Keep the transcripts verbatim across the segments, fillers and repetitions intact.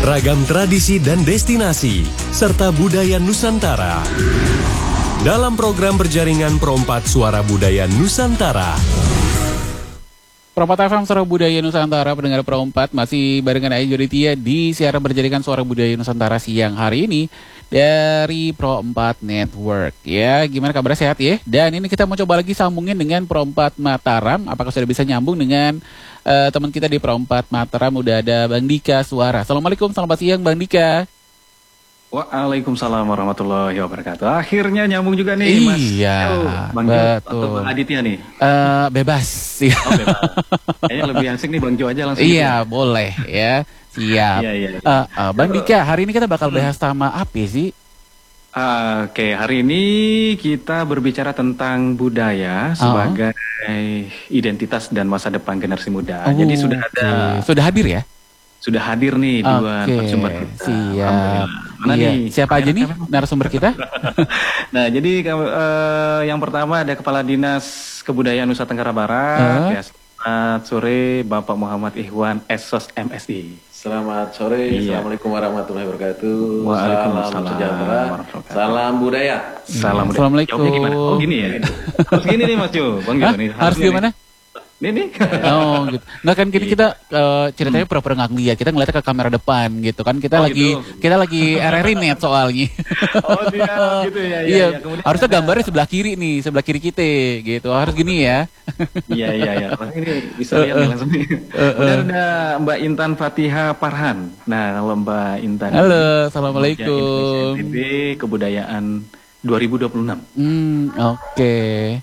ragam tradisi dan destinasi, serta budaya Nusantara. Dalam program berjaringan Pro empat Suara Budaya Nusantara. Pro empat F M Suara Budaya Nusantara, pendengar Pro empat masih barengan Ayu Joditia di siaran berjaringan Suara Budaya Nusantara siang hari ini dari Pro empat Network. Ya, gimana kabar, sehat ya? Dan ini kita mau coba lagi sambungin dengan Pro empat Mataram. Apakah sudah bisa nyambung dengan uh, teman kita di Pro empat Mataram? Udah ada Bang Dika Suara. Assalamualaikum, selamat siang Bang Dika. Waalaikumsalam warahmatullahi wabarakatuh. Akhirnya nyambung juga nih, Mas. Iya, Bang Jo atau Bang Aditya nih? Uh, bebas. Oh, bebas. Kayaknya lebih asik nih Bang Jo aja langsung. Iya, gitu. Boleh ya. Siap. Iya, iya, iya. Uh, uh, Bang Dika, hari ini kita bakal bahas sama apa sih? Uh, Oke, okay. Hari ini kita berbicara tentang budaya sebagai uh-huh. identitas dan masa depan generasi muda. Oh, Jadi sudah ada, okay. sudah hadir ya? Sudah hadir nih okay. dua narasumber kita. Siap. Mana iya. nih? Siapa aja nih narasumber kita? Nah, jadi uh, yang pertama ada Kepala Dinas Kebudayaan Nusa Tenggara Barat. Uh. Ya, selamat sore Bapak Muhammad Ikhwan, S O S M S I. Selamat sore, iya. Assalamualaikum warahmatullahi wabarakatuh. Waalaikumsalam. Salam sejahtera, salam budaya. Salam budaya. Assalamualaikum. Oh gini ya? Harus gini nih Mas Jo, Bang Jo nih. Harus gimana? Ini nih. Oh gitu. Nggak kan kita, kita uh, ceritanya pura-pura nggak ngeliat, kita ngeliatnya ke kamera depan gitu kan. Kita oh, lagi gitu. Kita lagi R R I net soalnya. Oh dia gitu ya. Iya. Ya. Harusnya gambarnya sebelah kiri nih, sebelah kiri kita gitu. Harus gini ya. Iya iya iya. Ini bisa lihat uh, uh, langsung nih. Uh, uh. Udah ada Mbak Intan Fatiha Farhan. Nah kalau Mbak Intan. Halo, assalamualaikum. N T B Kebudayaan dua ribu dua puluh enam. Hmm, oke. Okay.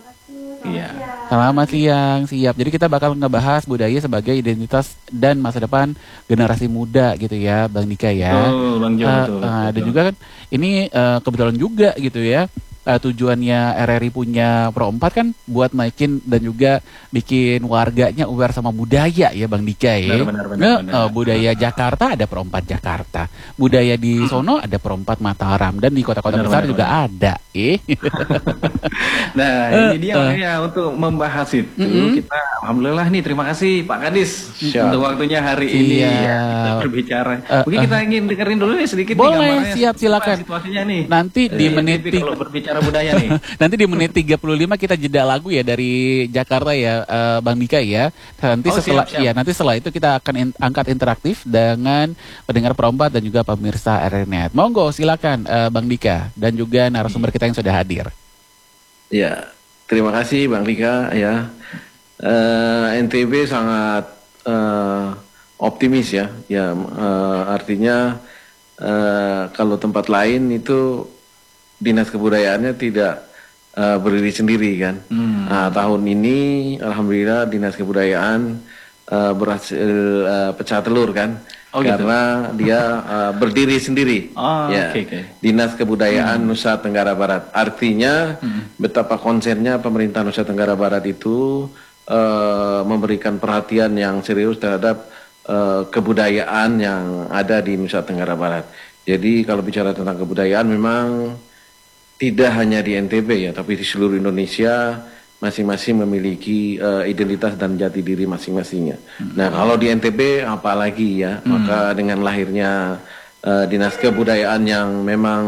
Iya. Selamat siang, siap. Jadi kita bakal ngebahas budaya sebagai identitas dan masa depan generasi muda gitu ya, Bang Dika ya. Oh, Bang Jo, uh, betul, uh, Dan juga kan ini uh, kebetulan juga gitu ya. Uh, tujuannya R R I punya Pro empat kan buat naikin dan juga bikin warganya aware sama budaya ya Bang Dika ya. Benar, benar, benar, nah, benar. Uh, budaya Jakarta ada Pro empat Jakarta, budaya di sono ada Pro empat Mataram, dan di kota-kota besar benar, juga benar. Ada. Eh. Nah ini dia uh, makanya uh, untuk membahas itu uh, uh, kita alhamdulillah nih, terima kasih Pak Kadis Siap. Untuk waktunya hari iya. ini ya, kita berbicara. Uh, Mungkin uh, kita ingin dengerin dulu nih sedikit. Boleh, nih siap silakan. Situasinya nih. Nanti di eh, menit kalau berbicara budaya nih. Nanti di menit tiga puluh lima kita jeda lagu ya dari Jakarta ya, uh, Bang Dika ya. Nanti oh, setelah siap, siap. ya nanti setelah itu kita akan in, angkat interaktif dengan pendengar Pro empat dan juga pemirsa R R I Net. Monggo silakan uh, Bang Dika dan juga narasumber kita yang sudah hadir. Ya, terima kasih Bang Dika ya. Uh, N T B sangat uh, optimis ya. Ya uh, artinya uh, kalau tempat lain itu dinas kebudayaannya tidak uh, berdiri sendiri kan. Hmm. Nah, tahun ini alhamdulillah dinas kebudayaan uh, berhasil uh, pecah telur kan. Oh, karena gitu. dia uh, berdiri sendiri. Oh, ya. Okay, okay. Dinas Kebudayaan hmm. Nusa Tenggara Barat. Artinya hmm. betapa konsennya pemerintah Nusa Tenggara Barat itu uh, memberikan perhatian yang serius terhadap uh, kebudayaan yang ada di Nusa Tenggara Barat. Jadi kalau bicara tentang kebudayaan memang tidak hanya di N T B ya, tapi di seluruh Indonesia masing-masing memiliki uh, identitas dan jati diri masing-masingnya. Hmm. Nah, kalau di N T B apalagi ya, hmm. maka dengan lahirnya uh, Dinas Kebudayaan yang memang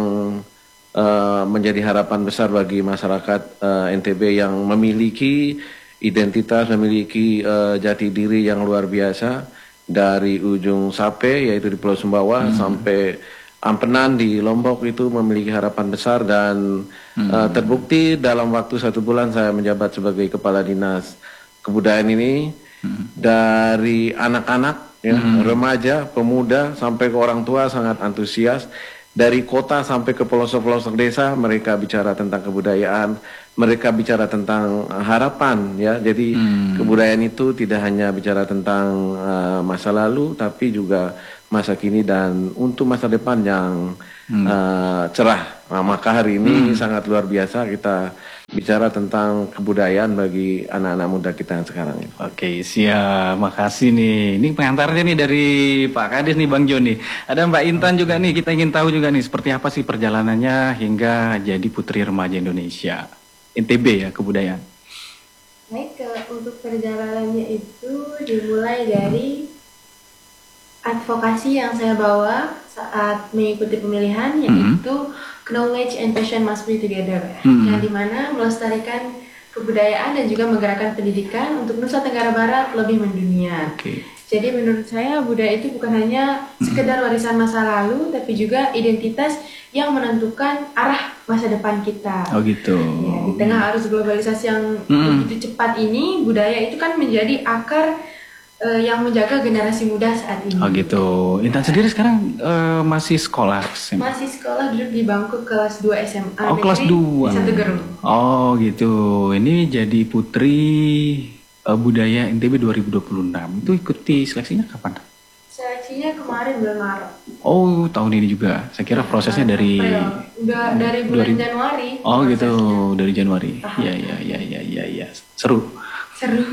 uh, menjadi harapan besar bagi masyarakat uh, N T B yang memiliki identitas, memiliki uh, jati diri yang luar biasa dari ujung Sape yaitu di Pulau Sumbawa hmm. sampai Ampenan di Lombok itu memiliki harapan besar dan hmm. uh, terbukti dalam waktu satu bulan saya menjabat sebagai Kepala Dinas Kebudayaan ini hmm. dari anak-anak, ya, hmm. remaja, pemuda sampai ke orang tua sangat antusias. Dari kota sampai ke pelosok-pelosok desa mereka bicara tentang kebudayaan, mereka bicara tentang harapan ya. Jadi hmm. kebudayaan itu tidak hanya bicara tentang uh, masa lalu tapi juga masa kini dan untuk masa depan yang hmm. uh, cerah. Nah, maka hari ini hmm. sangat luar biasa kita bicara tentang kebudayaan bagi anak-anak muda kita yang sekarang ini. Oke, siap. Makasih nih. Ini pengantarnya nih dari Pak Kadis nih, Bang Joni. Ada Mbak Intan juga nih. Kita ingin tahu juga nih seperti apa sih perjalanannya hingga jadi Putri Remaja Indonesia. N T B ya, kebudayaan. Baik, untuk perjalanannya itu dimulai dari advokasi yang saya bawa saat mengikuti pemilihan yaitu mm-hmm. knowledge and passion must be together, mm-hmm. yang dimana melestarikan kebudayaan dan juga menggerakkan pendidikan untuk Nusa Tenggara Barat lebih mendunia. Okay. Jadi menurut saya budaya itu bukan hanya sekedar warisan masa lalu, tapi juga identitas yang menentukan arah masa depan kita. Oh gitu. Ya, di tengah arus globalisasi yang mm. begitu cepat ini, budaya itu kan menjadi akar uh, yang menjaga generasi muda saat ini. Oh gitu. Intan sendiri sekarang uh, masih sekolah? Masih sekolah, duduk di bangku kelas dua S M A. Oh kelas dua. Satu Gerung. Oh gitu. Ini jadi putri uh, budaya N T B dua ribu dua puluh enam. Itu ikuti seleksinya kapan? Seleksinya kemarin bulan Maret. Oh tahun ini juga. Saya kira prosesnya dari. Udah dari bulan dari, Januari. Oh prosesnya. Gitu dari Januari. Iya iya iya iya iya ya. Seru. Seru.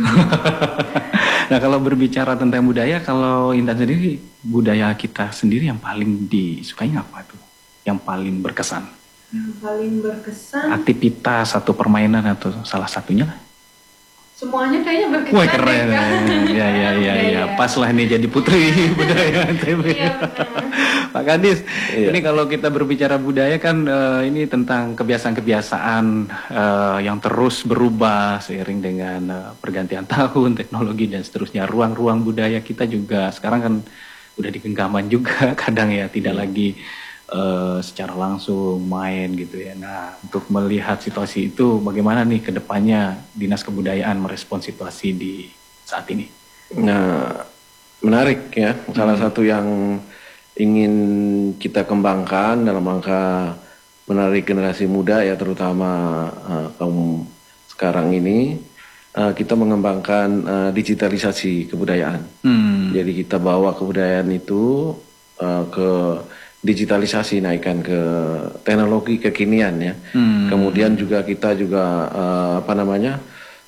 Nah kalau berbicara tentang budaya, kalau Intan sendiri budaya kita sendiri yang paling disukai apa tuh? Yang paling berkesan? Yang paling berkesan. Aktivitas atau permainan atau salah satunya lah. Semuanya kayaknya berkesan. Wah keren, ya ya ya ya, pas lah nih jadi putri budaya N T B. Iya, Pak Kadis, iya. Ini kalau kita berbicara budaya kan uh, ini tentang kebiasaan-kebiasaan uh, yang terus berubah seiring dengan uh, pergantian tahun, teknologi dan seterusnya. Ruang-ruang budaya kita juga sekarang kan udah di genggaman juga, kadang ya tidak hmm. lagi Uh, secara langsung main gitu ya. Nah untuk melihat situasi itu bagaimana nih ke depannya Dinas Kebudayaan merespon situasi di saat ini? Nah menarik ya, hmm. salah satu yang ingin kita kembangkan dalam rangka menarik generasi muda ya, terutama uh, kaum sekarang ini, uh, kita mengembangkan uh, digitalisasi kebudayaan. Hmm. Jadi kita bawa kebudayaan itu uh, ke digitalisasi, naikkan ke teknologi kekinian ya. Hmm. Kemudian juga kita juga uh, apa namanya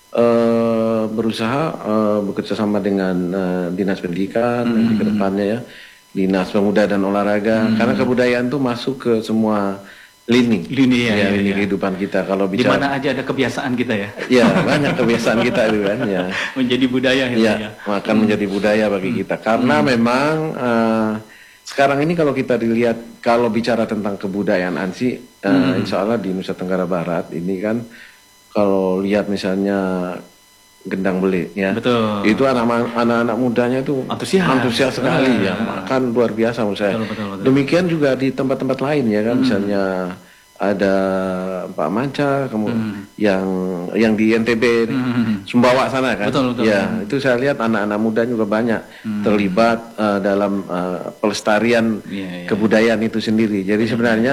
uh, berusaha uh, bekerja sama dengan uh, Dinas Pendidikan hmm. nanti ke depannya ya, Dinas Pemuda dan Olahraga, hmm. karena kebudayaan tuh masuk ke semua lini, lini ya, ya, ya, lini ya. kehidupan kita. Kalau bicara, di mana aja ada kebiasaan kita ya. Ya banyak kebiasaan kita itu kan ya. Menjadi budaya ya. Ya, ya. akan hmm. menjadi budaya bagi kita karena hmm. memang. Uh, Sekarang ini kalau kita dilihat, kalau bicara tentang kebudayaan ANSI, hmm. uh, insya Allah di Nusa Tenggara Barat ini kan, kalau lihat misalnya gendang beli, ya, betul. Itu anak-anak mudanya itu antusias, antusias sekali, ya, ya. Kan luar biasa menurut saya. Betul, betul, betul. Demikian juga di tempat-tempat lain ya kan, hmm. misalnya ada Pak Manca, kemudian hmm. yang yang di N T B hmm. Sumbawa sana kan, betul, betul, ya betul. Itu saya lihat anak-anak muda juga banyak hmm. terlibat uh, dalam uh, pelestarian yeah, yeah. kebudayaan itu sendiri. Jadi yeah. sebenarnya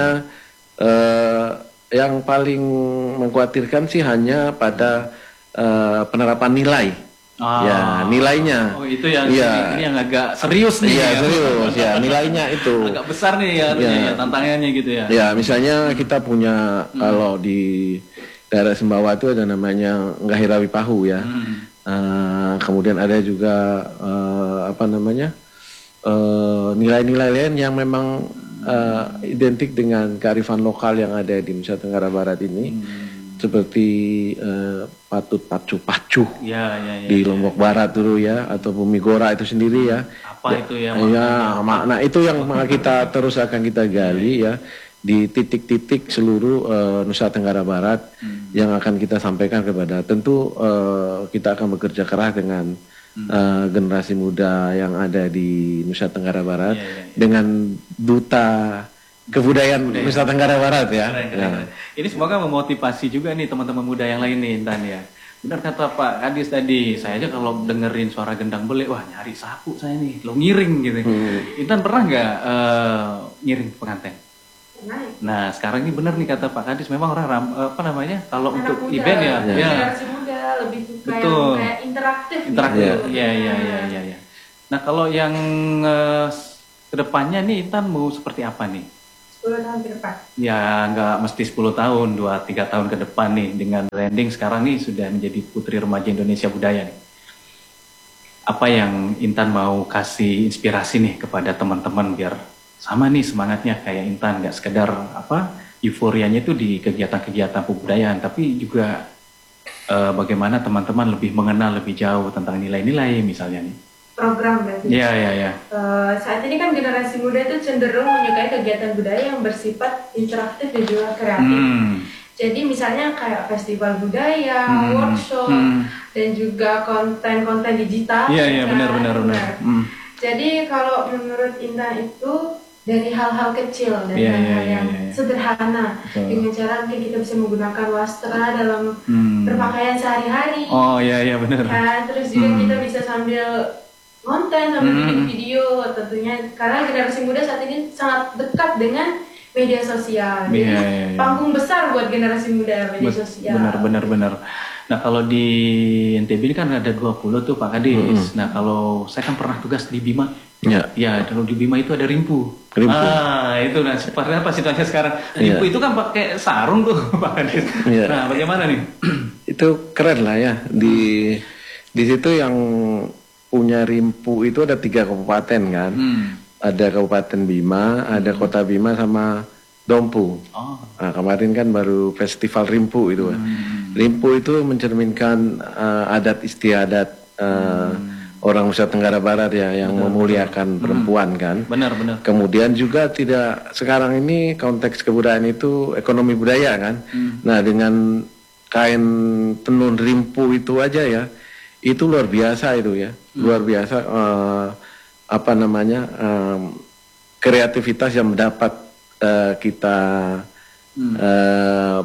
uh, yang paling mengkhawatirkan sih hanya pada uh, penerapan nilai. Oh, ya nilainya. Oh itu yang ya. Ini yang agak serius nih. Iya ya. serius ya nilainya itu. Agak besar nih ya, ya. ya tantangannya gitu ya. Ya misalnya kita punya hmm. kalau di daerah Sumbawa itu ada namanya Ngahirawi Pahu ya. Hmm. Uh, kemudian ada juga uh, apa namanya nilai-nilai uh, lain yang memang uh, identik dengan kearifan lokal yang ada di Nusa Tenggara Barat ini. Hmm. Seperti uh, patut pacu-pacu ya, ya, ya, di ya, Lombok ya. Barat dulu ya, atau Bumi Gora itu sendiri ya. Apa ya, itu ya? Ya, makna itu yang kita terus akan kita gali ya di titik-titik seluruh uh, Nusa Tenggara Barat hmm. yang akan kita sampaikan kepada. Tentu uh, kita akan bekerja keras dengan hmm. uh, generasi muda yang ada di Nusa Tenggara Barat ya, ya, ya. dengan duta kebudayaan Budaya. Nusa Tenggara Barat ya. Keren, keren, keren. Ya. Ini semoga memotivasi juga nih teman-teman muda yang lain nih Intan ya. Benar kata Pak Kadis tadi, saya aja kalau dengerin suara gendang bele, wah nyari sapu saya nih, lo ngiring gitu. Hmm. Intan pernah nggak uh, ngiring pengantin? Pernah. Nah sekarang ini benar nih kata Pak Kadis, memang orang ram, apa namanya kalau anak untuk muda, event ya, ya. ya. Generasi muda lebih suka betul. Yang kayak interaktif. Interaktif, gitu. ya, ya, ya, ya, ya. Nah kalau yang uh, kedepannya nih Intan mau seperti apa nih? sepuluh tahun ke depan? Ya nggak mesti sepuluh tahun, dua tiga tahun ke depan nih dengan branding sekarang nih sudah menjadi Putri Remaja Indonesia Budaya nih. Apa yang Intan mau kasih inspirasi nih kepada teman-teman biar sama nih semangatnya kayak Intan, nggak sekedar apa euforianya itu di kegiatan-kegiatan kebudayaan, tapi juga eh, bagaimana teman-teman lebih mengenal lebih jauh tentang nilai-nilai misalnya nih. program berarti. Iya, iya, iya. Uh, saat ini kan generasi muda itu cenderung menyukai kegiatan budaya yang bersifat interaktif dan juga kreatif. Hmm. Jadi misalnya kayak festival budaya, hmm. workshop, hmm. dan juga konten-konten digital. Iya, iya, benar-benar. Hmm. Jadi kalau menurut Intan itu dari hal-hal kecil, dari yeah, hal-hal yeah, yang yeah, yeah. sederhana, Betul. Dengan cara mungkin kita bisa menggunakan wastra dalam hmm. berpakaian sehari-hari. Oh iya iya benar. Ya, terus juga hmm. kita bisa sambil konten, sambil hmm. bikin video, tentunya karena generasi muda saat ini sangat dekat dengan media sosial. Jadi yeah, yeah, yeah. panggung besar buat generasi muda media Be- sosial. Benar benar benar. Nah kalau di N T B ini kan ada dua puluh tuh Pak Kadis. Hmm. Nah kalau saya kan pernah tugas di Bima. Ya, ya kalau di Bima itu ada rimpu. Rimpu. Ah, itu nah seperti apa situasinya sekarang? Rimpu ya. Itu kan pakai sarung tuh, Pak Kadis. Ya. Nah, bagaimana nih? Itu keren lah ya. Di di situ yang punya rimpu itu ada tiga kabupaten kan. Hmm. Ada Kabupaten Bima, ada hmm. Kota Bima sama Dompu. Oh. Nah, kemarin kan baru festival rimpu itu. Hmm. Rimpu itu mencerminkan uh, adat istiadat uh, hmm. orang Nusa Tenggara Barat ya yang benar, memuliakan benar. perempuan hmm. kan. Benar benar. Kemudian juga tidak sekarang ini konteks kebudayaan itu ekonomi budaya kan. Hmm. Nah dengan kain tenun rimpu itu aja ya, itu luar biasa itu ya, hmm. luar biasa uh, apa namanya um, kreativitas yang mendapat uh, kita hmm. uh,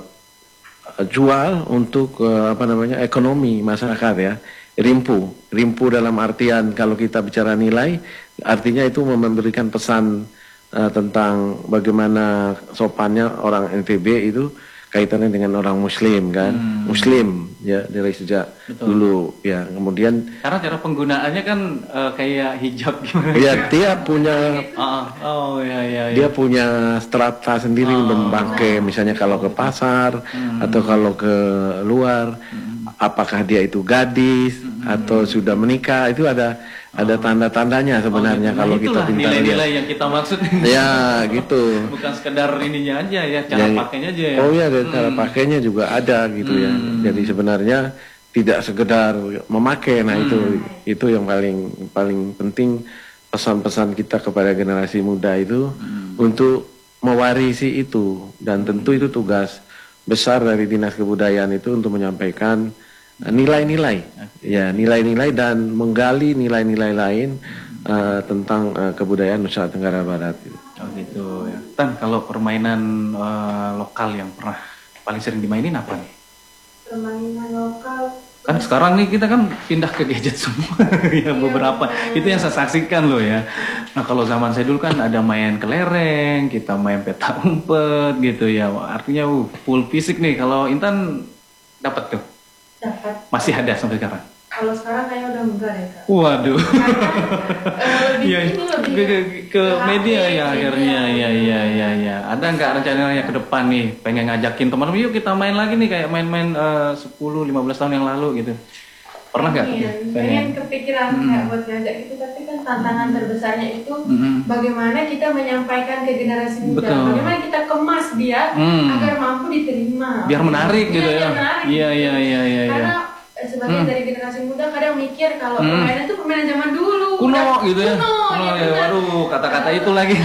jual untuk uh, apa namanya ekonomi masyarakat ya. Rimpu, rimpu dalam artian kalau kita bicara nilai, artinya itu memberikan pesan uh, tentang bagaimana sopannya orang N T B itu kaitannya dengan orang Muslim kan, hmm. Muslim ya dari sejak Betul. dulu ya. Kemudian karena cara penggunaannya kan uh, kayak hijab gimana? Ya dia punya, oh, oh ya ya. Dia ya. punya strata sendiri oh. untuk memakai, misalnya kalau ke pasar hmm. atau kalau ke luar. Hmm. Apakah dia itu gadis hmm. atau sudah menikah, itu ada oh. ada tanda-tandanya sebenarnya oh, kalau kita pintar nilai-nilai yang kita maksud. Ya gitu. Bukan sekedar ininya aja ya, cara ya, pakainya aja ya. Oh ya, hmm. cara pakainya juga ada gitu hmm. ya. Jadi sebenarnya tidak sekedar memakai. Nah hmm. itu itu yang paling paling penting, pesan-pesan kita kepada generasi muda itu hmm. untuk mewarisi itu, dan tentu itu tugas besar dari Dinas Kebudayaan itu untuk menyampaikan nilai-nilai, ya nilai-nilai dan menggali nilai-nilai lain uh, tentang uh, kebudayaan Nusa Tenggara Barat. Oh gitu ya. Tan, kalau permainan uh, lokal yang pernah paling sering dimainin apa nih? Permainan lokal. Kan sekarang nih kita kan pindah ke gadget semua ya beberapa. Itu yang saya saksikan loh ya. Nah kalau zaman saya dulu kan ada main kelereng, kita main peta umpet gitu ya. Artinya uh, full fisik nih. Kalau Intan dapat tuh? Dapat. Masih ada sampai sekarang? Kalau sekarang kayaknya udah enggak ya Kak. Waduh. Karena, uh, ya, ini lebih ke, ke, ke media ya akhirnya. Ya ya ya ya. Ada nggak rencananya ke depan nih? Pengen ngajakin teman-teman, yuk kita main lagi nih kayak main-main uh, sepuluh lima belas tahun yang lalu gitu. Pernah nggak? Iya, pengen kepikiran hmm. kayak buat ngajak gitu, tapi kan tantangan terbesarnya itu hmm. bagaimana kita menyampaikan ke generasi muda, Betul. bagaimana kita kemas dia hmm. agar mampu diterima. Biar menarik gitu ya. Iya iya iya iya. Karena eh, sebagai hmm. dari generasi muda kadang mikir kalau hmm. permainan itu permainan zaman dulu. Kuno udah, gitu ya. Kuno, kuno ya, ya. Waduh, kata-kata itu lagi.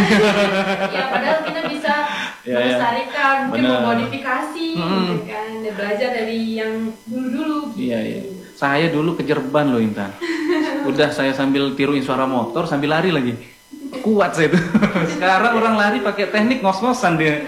Ya padahal kita bisa ya, melestarikan, ya. mungkin memodifikasi, hmm. gitu kan, dan belajar dari yang dulu-dulu. Iya iya. Saya dulu kejerban loh Intan. Udah saya sambil tiruin suara motor sambil lari lagi. Kuat saya itu. Sekarang orang lari pakai teknik ngos-ngosan dia.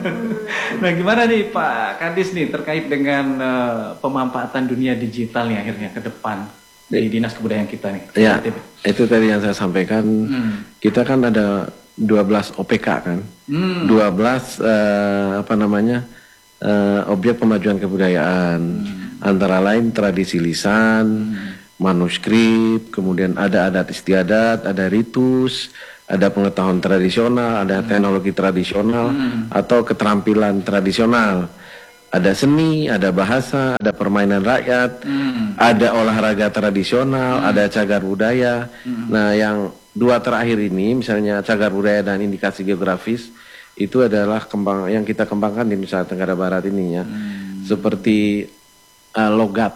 Nah gimana nih Pak Kadis nih terkait dengan uh, pemanfaatan dunia digital nih akhirnya ke depan dari Dinas Kebudayaan kita nih. Ya, itu tadi yang saya sampaikan. Hmm. Kita kan ada dua belas O P K kan. Hmm. dua belas uh, apa namanya? Uh, objek pemajuan kebudayaan. Hmm. Antara lain tradisi lisan, hmm. manuskrip, kemudian ada adat istiadat, ada ritus, ada pengetahuan tradisional, ada hmm. teknologi tradisional, hmm. atau keterampilan tradisional. Ada seni, ada bahasa, ada permainan rakyat, hmm. ada olahraga tradisional, hmm. ada cagar budaya. Hmm. Nah, yang dua terakhir ini, misalnya cagar budaya dan indikasi geografis, itu adalah kembang yang kita kembangkan di Nusa Tenggara Barat ini ya. Hmm. Seperti Uh, logat,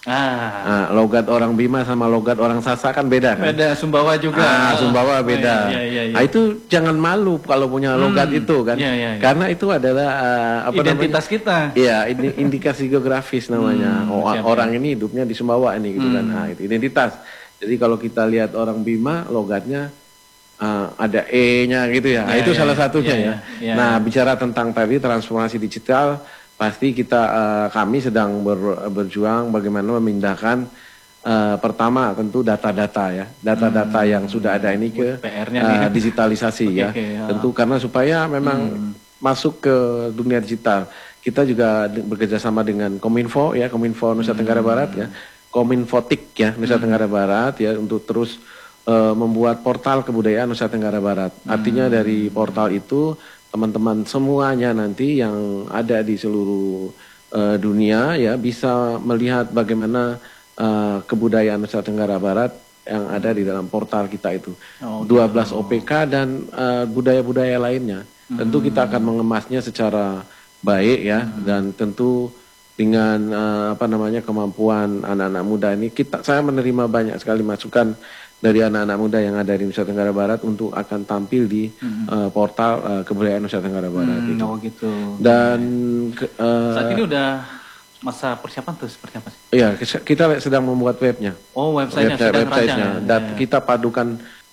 Ah. Nah, logat orang Bima sama logat orang Sasak kan beda kan? Beda, Sumbawa juga. Ah, Sumbawa beda. Oh, iya, iya, iya. Nah, itu jangan malu kalau punya logat Hmm, itu kan. iya, iya, iya. Karena itu adalah uh, apa Identitas namanya? kita. Iya, ini indikasi geografis namanya. Hmm, oh, siap, orang ini hidupnya di Sumbawa ini gitu kan. Hmm. Nah, itu identitas. Jadi kalau kita lihat orang Bima logatnya uh, ada E-nya gitu ya. Nah, Iya, itu iya, salah satunya iya, ya. iya, Nah, iya. bicara tentang tadi transformasi digital, pasti kita uh, kami sedang ber, berjuang bagaimana memindahkan uh, pertama tentu data-data ya, data-data yang sudah ada ini ke P R-nya uh, nih. digitalisasi Oke, ya. oke, ya. Tentu karena supaya memang masuk ke dunia digital. Kita juga de- bekerja sama dengan Kominfo ya, Kominfo Nusa Tenggara Barat ya, Kominfotik ya Nusa Tenggara Barat ya untuk terus uh, membuat portal kebudayaan Nusa Tenggara Barat. Artinya dari portal itu teman-teman semuanya nanti yang ada di seluruh uh, dunia ya bisa melihat bagaimana uh, kebudayaan Nusa Tenggara Barat yang ada di dalam portal kita itu. Oh, dua belas O P K dan uh, budaya-budaya lainnya. Tentu kita akan mengemasnya secara baik ya dan tentu dengan uh, apa namanya kemampuan anak-anak muda ini kita saya menerima banyak sekali masukan dari anak-anak muda yang ada di Nusa Tenggara Barat untuk akan tampil di uh, portal uh, kebudayaan Nusa Tenggara Barat Hmm, itu. oh gitu. Dan ke, uh, Saat ini udah masa persiapan tuh seperti apa sih? iya kita sedang membuat webnya. Oh, websitenya Website- sedang websitenya. rancang. Dan Ya, ya. kita padukan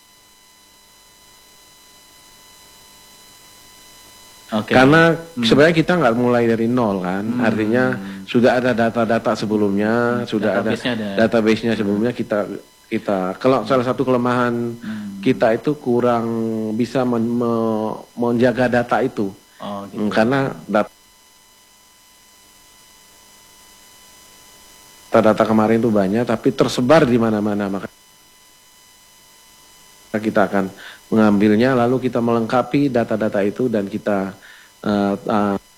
Oke. karena sebenarnya kita nggak mulai dari nol kan, artinya sudah ada data-data sebelumnya, sudah ada Database-nya ada. database-nya sebelumnya kita kita kalau salah satu kelemahan kita itu kurang bisa men- me- menjaga data itu. Oh, gitu. Hmm, karena dat- data-data kemarin itu banyak tapi tersebar di mana-mana, maka kita akan mengambilnya lalu kita melengkapi data-data itu dan kita uh, uh,